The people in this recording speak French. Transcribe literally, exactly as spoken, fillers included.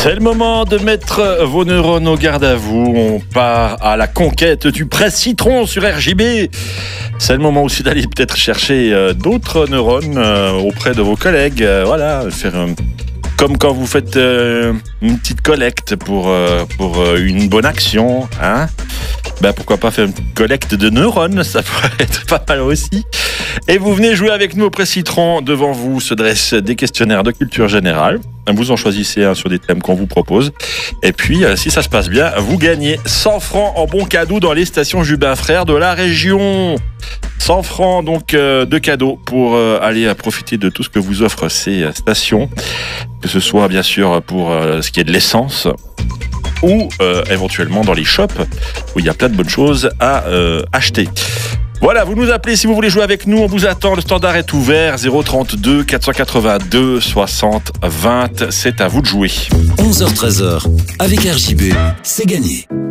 C'est le moment de mettre vos neurones au garde à vous. On part à la conquête du presse citron sur R J B. C'est le moment aussi d'aller peut-être chercher euh, d'autres neurones euh, auprès de vos collègues. Euh, voilà, faire euh, comme quand vous faites euh, une petite collecte pour, euh, pour euh, une bonne action. Hein, ben, pourquoi pas faire une petite collecte de neurones, ça pourrait être pas mal aussi. Et vous venez jouer avec nous au presse citron. Devant vous se dressent des questionnaires de culture générale. Vous en choisissez un sur des thèmes qu'on vous propose. Et puis, euh, si ça se passe bien, vous gagnez cent francs en bon cadeau dans les stations Jubin Frères de la région. cent francs donc euh, de cadeaux pour euh, aller profiter de tout ce que vous offrent ces euh, stations. Que ce soit bien sûr pour euh, ce qui est de l'essence ou euh, éventuellement dans les shops où il y a plein de bonnes choses à euh, acheter. Voilà, vous nous appelez si vous voulez jouer avec nous, on vous attend, le standard est ouvert, zéro trente-deux quatre cent quatre-vingt-deux soixante vingt, c'est à vous de jouer. onze heures treize, avec R J B, c'est gagné.